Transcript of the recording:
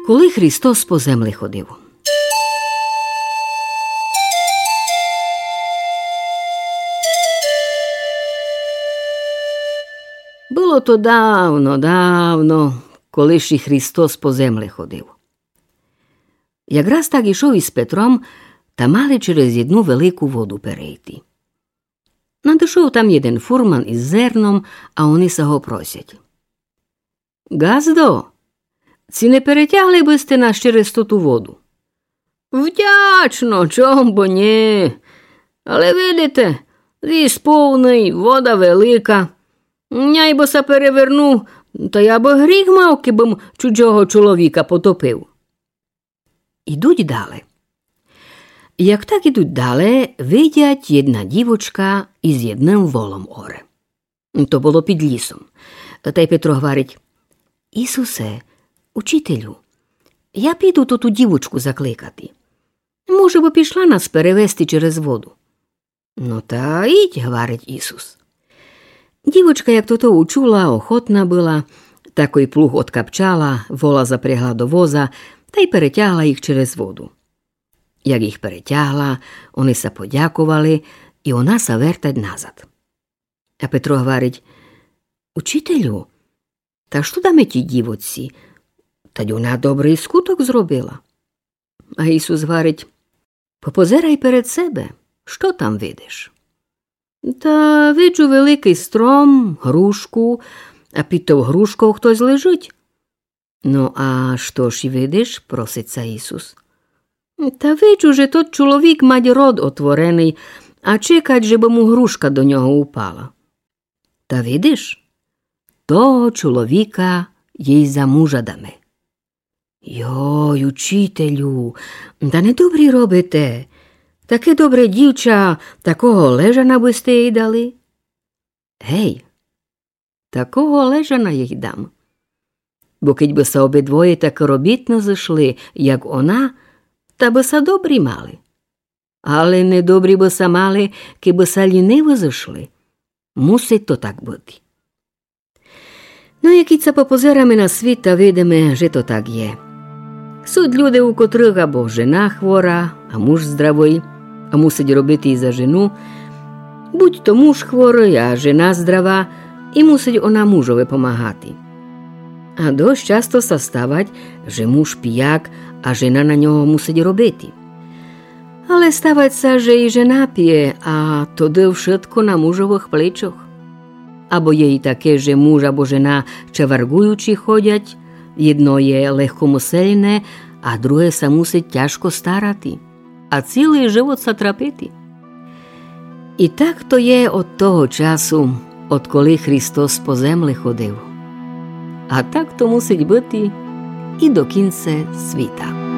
Коли Христос по землі ходив. Було то давно, коли ж і Христос по землі ходив. Якраз так ішов із Петром, та мали через одну велику воду перейти. Надійшов там один фурман із зерном, а вони сього просять. «Газдо, ці не перетягли би сте нас через ту воду?» «Вдячно, чом бо ні. Але видите, ліс повний, вода велика. Я бо се перевернув, та я бо гріх мав, кибом чужого чоловіка потопив». Ідуть далі. Як так ідуть далі, видять jedna дівочка із одним волом оре. То було під лісом. Та й Петро говорить: «Ісусе, учителю, я піду ту дівочку закликати. Може, бо пішла нас перевести через воду». «Ну та ідь», – говорить Ісус. Дівочка, як то учула, охотна була, такий плуг откапчала, вола запрягла до воза та й перетягла їх через воду. Як їх перетягла, вони се подякували, і вона се вертать назад. А Петро говорить: «Учителю, та що даме тій дівоці? Та й вона добрий скуток зробила». А Ісус говорить: «Попозирай перед себе, що там видиш?» «Та виджу великий стром, грушку, а під тою грушкою хтось лежить». «Ну, а що ж і видиш?» – проситься Ісус. «Та виджу, že тот чоловік мать рот отворений, а чекать, же би му грушка до нього упала». «Та видиш? Того чоловіка їй за мужа даме». «Йой, учителю, та не добрі робите. Таке добре дівча, такого лежана би сте їй дали». «Гей, такого лежана їй дам. Бо кить би се обидвоє так робітно зайшли, як вона, та би се добрі мали. Але не добрі би се мали, киби се ліниво зайшли. Мусить то так бути». Ну, які це попозирами на світ, та видимо, що то так є. Суть люди, у котрих або жена хвора, а муж здравий, а мусить робити і за жену. Будь то муж хворий, а жена здрава, і мусить вона мужові помагати. А досить часто составать, що муж п'як, а жена на нього мусить робити. Але ставиться, що і жена п'є, а тоді вшитко на мужових плечах. Або є і таке, що муж або жена чеваргуючи ходять, одно є легкомусельне, а друге се мусить тяжко старати, а цілий живот затрапити. І так то є від того часу, от коли Христос по землі ходив. А так то мусить бути і до кінця світа.